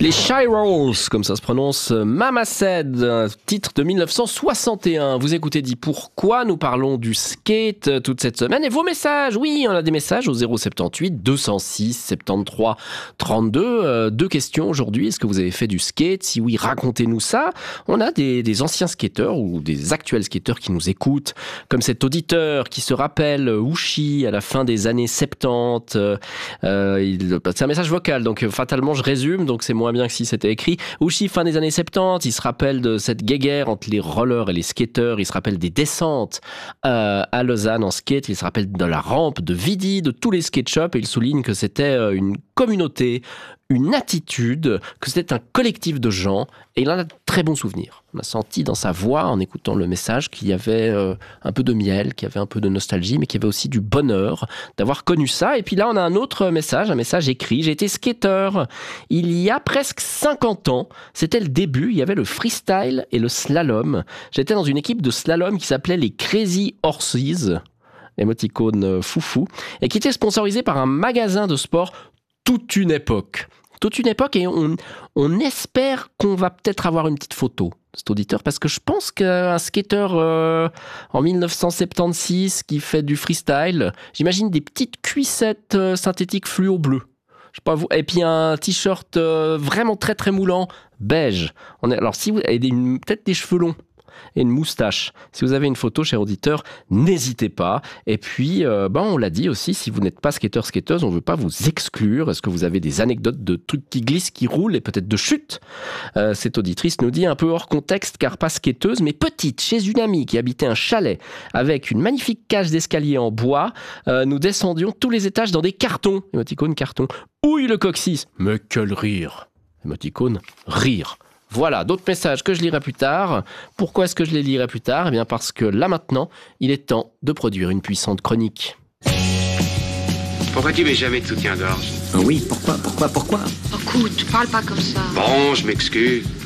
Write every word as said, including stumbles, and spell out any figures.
Les Chirals, comme ça se prononce, Mama Said, titre de mille neuf cent soixante et un. Vous écoutez Dit Pourquoi, nous parlons du skate toute cette semaine. Et vos messages, oui, on a des messages au zéro soixante-dix-huit deux cent six soixante-treize trente-deux. Euh, deux questions aujourd'hui, est-ce que vous avez fait du skate? Si oui, racontez-nous ça. On a des, des anciens skateurs ou des actuels skateurs qui nous écoutent, comme cet auditeur qui se rappelle Uchi à la fin des années soixante-dix. Euh, il, c'est un message vocal, donc fatalement je résume, donc c'est moins bien que si c'était écrit. Uchi, fin des années soixante-dix, il se rappelle de cette guéguerre entre les rollers et les skateurs, il se rappelle des descentes euh, à Lausanne en skate, il se rappelle de la rampe, de Vidi, de tous les skate shops, et il souligne que c'était une communauté, une attitude, que c'était un collectif de gens, et il en a de très bons souvenirs. On a senti dans sa voix, en écoutant le message, qu'il y avait euh, un peu de miel, qu'il y avait un peu de nostalgie, mais qu'il y avait aussi du bonheur d'avoir connu ça. Et puis là, on a un autre message, un message écrit. J'ai été skateur il y a presque cinquante ans. C'était le début, il y avait le freestyle et le slalom. J'étais dans une équipe de slalom qui s'appelait les Crazy Horses, émoticône foufou, et qui était sponsorisé par un magasin de sport toute une époque. Toute une époque, et on, on espère qu'on va peut-être avoir une petite photo de cet auditeur, parce que je pense qu'un skateur euh, en mille neuf cent soixante-seize qui fait du freestyle, j'imagine des petites cuissettes euh, synthétiques fluo bleu. Je sais pas vous, et puis un t-shirt euh, vraiment très très moulant, beige. On est, alors si vous avez des, peut-être des cheveux longs et une moustache. Si vous avez une photo, cher auditeur, n'hésitez pas. Et puis, euh, ben, on l'a dit aussi, si vous n'êtes pas skateur, skateuse, on ne veut pas vous exclure. Est-ce que vous avez des anecdotes de trucs qui glissent, qui roulent et peut-être de chutes? euh, Cette auditrice nous dit un peu hors contexte, car pas skateuse, mais petite, chez une amie qui habitait un chalet avec une magnifique cage d'escalier en bois. Euh, nous descendions tous les étages dans des cartons. Émoticône, carton. Ouille le coccyx. Mais quel rire. Émoticône, rire. Voilà, d'autres messages que je lirai plus tard. Pourquoi est-ce que je les lirai plus tard? Eh bien parce que là maintenant, il est temps de produire une puissante chronique. Pourquoi tu mets jamais de soutien-gorge? Oui, pourquoi, pourquoi, pourquoi? Écoute, parle pas comme ça. Bon, je m'excuse.